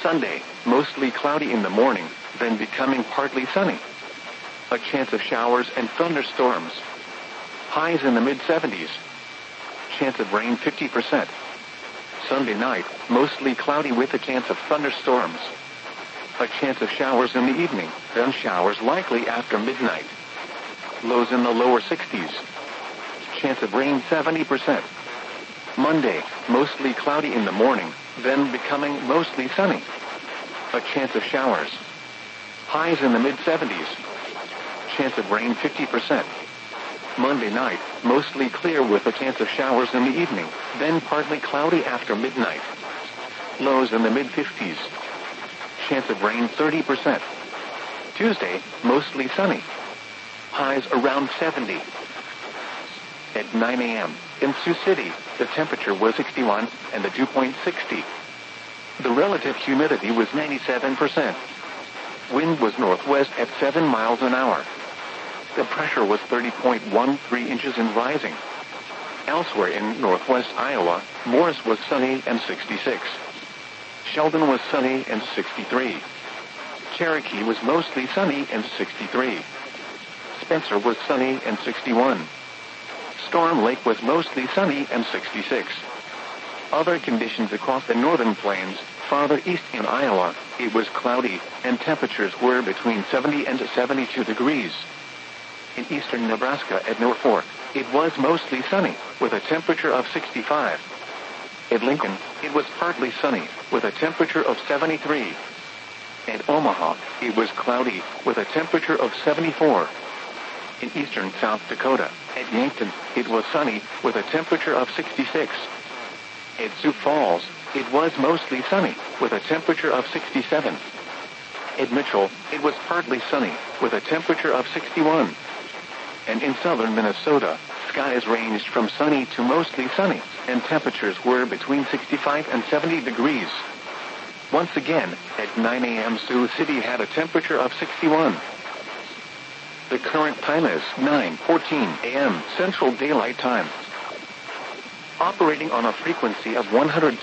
Sunday, mostly cloudy in the morning, then becoming partly sunny. A chance of showers and thunderstorms. Highs in the mid-70s. Chance of rain 50%. Sunday night, mostly cloudy with a chance of thunderstorms. A chance of showers in the evening, then showers likely after midnight. Lows in the lower 60s. Chance of rain 70%. Monday, mostly cloudy in the morning, then becoming mostly sunny. A chance of showers. Highs in the mid-70s. Chance of rain 50%. Monday night, mostly clear with a chance of showers in the evening, then partly cloudy after midnight. Lows in the mid-50s. Chance of rain 30%. Tuesday, mostly sunny. Highs around 70. At 9 a.m., in Sioux City, the temperature was 61 and the dew point 60. The relative humidity was 97%. Wind was northwest at 7 miles an hour. The pressure was 30.13 inches and rising. Elsewhere in northwest Iowa, Morris was sunny and 66. Sheldon was sunny and 63. Cherokee was mostly sunny and 63. Spencer was sunny and 61. Storm Lake was mostly sunny and 66. Other conditions across the northern plains, farther east in Iowa, it was cloudy, and temperatures were between 70 and 72 degrees. In eastern Nebraska at Norfolk, it was mostly sunny, with a temperature of 65. At Lincoln, it was partly sunny, with a temperature of 73. At Omaha, it was cloudy, with a temperature of 74. In eastern South Dakota, at Yankton, it was sunny, with a temperature of 66. At Sioux Falls, it was mostly sunny, with a temperature of 67. At Mitchell, it was partly sunny, with a temperature of 61. And in southern Minnesota, skies ranged from sunny to mostly sunny, and temperatures were between 65 and 70 degrees. Once again, at 9 a.m. Sioux City had a temperature of 61. The current time is 9:14 a.m. Central Daylight Time. Operating on a frequency of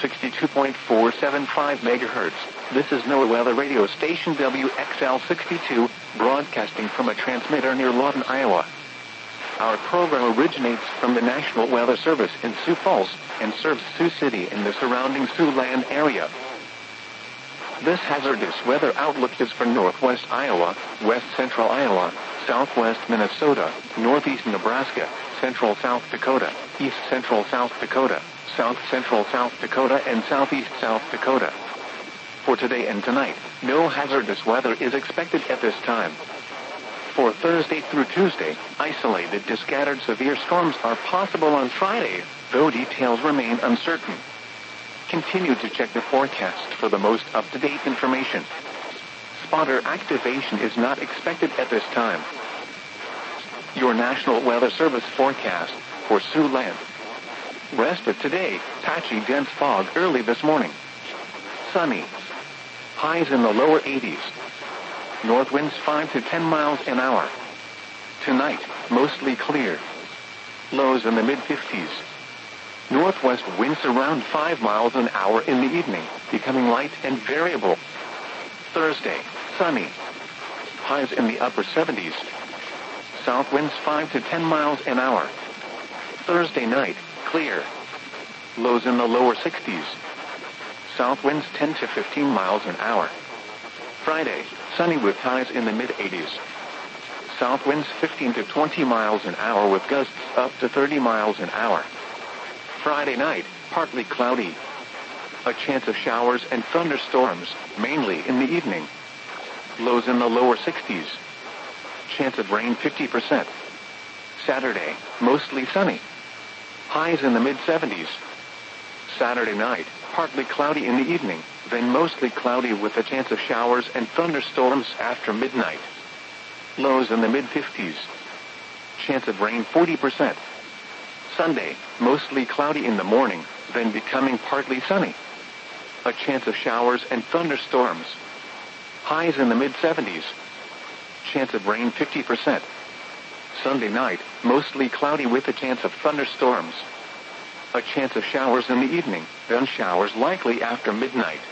162.475 megahertz, this is NOAA Weather Radio Station WXL62, broadcasting from a transmitter near Lawton, Iowa. Our program originates from the National Weather Service in Sioux Falls and serves Sioux City and the surrounding Siouxland area. This hazardous weather outlook is for northwest Iowa, west central Iowa, southwest Minnesota, northeast Nebraska, central South Dakota, east central South Dakota, south central South Dakota, and southeast South Dakota. For today and tonight, no hazardous weather is expected at this time. For Thursday through Tuesday, isolated to scattered severe storms are possible on Friday, though details remain uncertain. Continue to check the forecast for the most up-to-date information. Spotter activation is not expected at this time. Your National Weather Service forecast for Siouxland. Rest of today, patchy dense fog early this morning. Sunny. Highs in the lower 80s. North winds 5 to 10 miles an hour. Tonight, mostly clear. Lows in the mid-50s. Northwest winds around 5 miles an hour in the evening, becoming light and variable. Thursday, sunny. Highs in the upper 70s. South winds 5 to 10 miles an hour. Thursday night, clear. Lows in the lower 60s. South winds 10 to 15 miles an hour. Friday, sunny with highs in the mid-80s. South winds 15 to 20 miles an hour with gusts up to 30 miles an hour. Friday night, partly cloudy. A chance of showers and thunderstorms, mainly in the evening. Lows in the lower 60s. Chance of rain 50%. Saturday, mostly sunny. Highs in the mid-70s. Saturday night, partly cloudy in the evening, then mostly cloudy with a chance of showers and thunderstorms after midnight. Lows in the mid-50s. Chance of rain 40%. Sunday, mostly cloudy in the morning, then becoming partly sunny. A chance of showers and thunderstorms. Highs in the mid-70s. Chance of rain 50%. Sunday night, mostly cloudy with a chance of thunderstorms. A chance of showers in the evening, then showers likely after midnight.